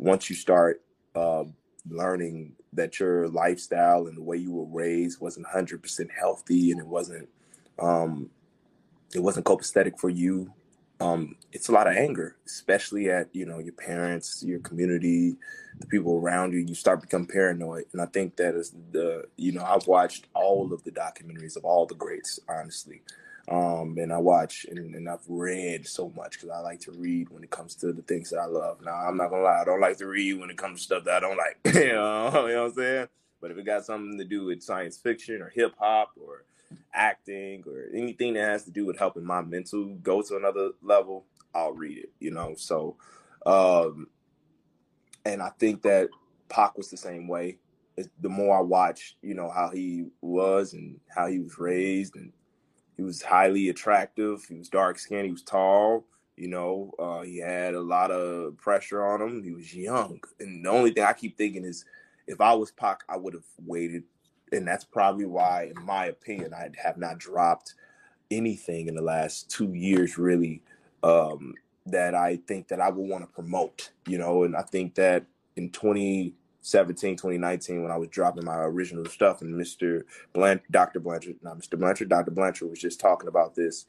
once you start learning that your lifestyle and the way you were raised wasn't 100% healthy, and it wasn't copacetic for you, it's a lot of anger, especially at, your parents, your community, the people around you. You start becoming paranoid. And I think that is I've watched all of the documentaries of all the greats, honestly. And I watch and I've read so much because I like to read when it comes to the things that I love. Now, I'm not gonna lie, I don't like to read when it comes to stuff that I don't like. You know what I'm saying? But if it got something to do with science fiction or hip hop or acting or anything that has to do with helping my mental go to another level, I'll read it. So and I think that Pac was the same way. The more I watched, how he was and how he was raised, and he was highly attractive. He was dark skinned. He was tall. He had a lot of pressure on him. He was young. And the only thing I keep thinking is, if I was Pac, I would have waited. And that's probably why, in my opinion, I have not dropped anything in the last 2 years, really, that I think that I would want to promote, and I think that in 2017, 2019, when I was dropping my original stuff, and Dr. Blanchard was just talking about this,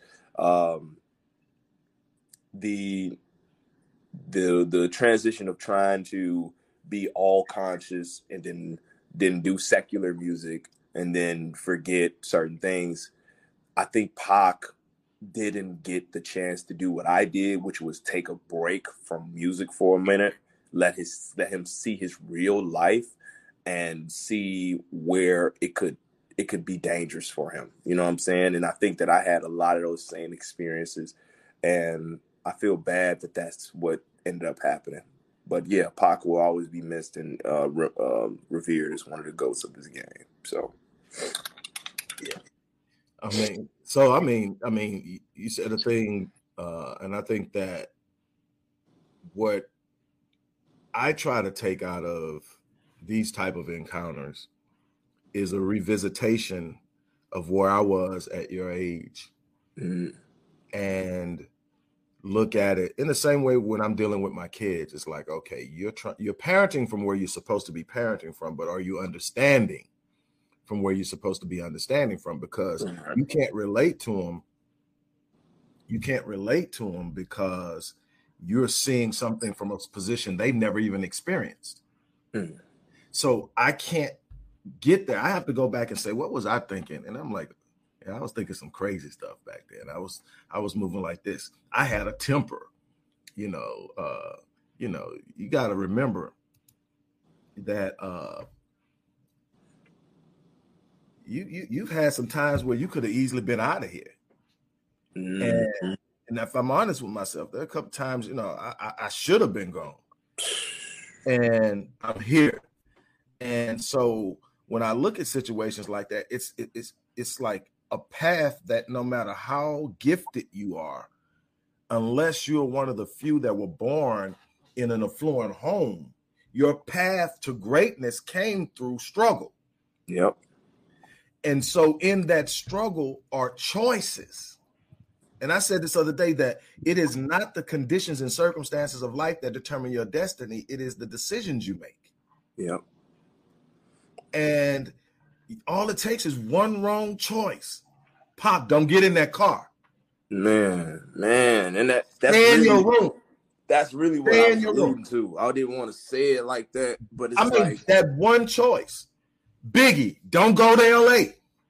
the transition of trying to be all conscious and then do secular music and then forget certain things. I think Pac didn't get the chance to do what I did, which was take a break from music for a minute, let him see his real life and see where it could be dangerous for him. You know what I'm saying? And I think that I had a lot of those same experiences, and I feel bad that that's what ended up happening. But yeah, Pac will always be missed and revered as one of the goats of this game. So yeah. You said a thing, and I think that what I try to take out of these type of encounters is a revisitation of where I was at your age, and look at it in the same way when I'm dealing with my kids. It's like, okay, you're parenting from where you're supposed to be parenting from, but are you understanding from where you're supposed to be understanding from? Because you can't relate to them. You can't relate to them because you're seeing something from a position they've never even experienced. So I can't get there. I have to go back and say, what was I thinking? And I'm like, I was thinking some crazy stuff back then. I was moving like this. I had a temper, you got to remember that you've had some times where you could have easily been out of here. And if I'm honest with myself, there are a couple times, I should have been gone, and I'm here. And so when I look at situations like that, it's like a path that no matter how gifted you are, unless you're one of the few that were born in an affluent home, your path to greatness came through struggle. Yep. And so in that struggle are choices. And I said this other day that it is not the conditions and circumstances of life that determine your destiny. It is the decisions you make. Yep. And all it takes is one wrong choice. Pop, don't get in that car. Man. And that's stay in your room. That's really what I was alluding to. I didn't want to say it like that, but it's like that one choice. Biggie, don't go to LA.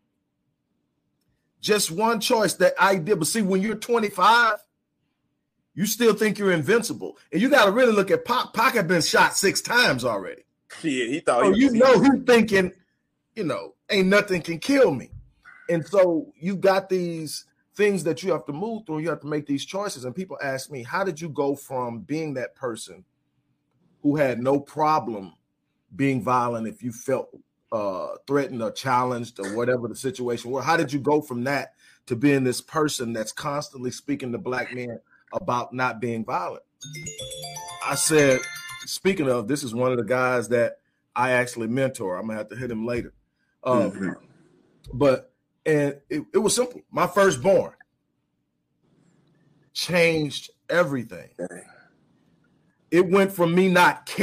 Just one choice that I did. But see, when you're 25, you still think you're invincible. And you got to really look at Pac. Pac had been shot 6 times already. Yeah, he thought he's thinking, ain't nothing can kill me. And so you got these things that you have to move through. You have to make these choices. And people ask me, how did you go from being that person who had no problem being violent if you felt threatened or challenged or whatever the situation was? How did you go from that to being this person that's constantly speaking to Black men about not being violent? I said, speaking of, this is one of the guys that I actually mentor. I'm gonna have to hit him later. But it was simple. My firstborn changed everything. It went from me not caring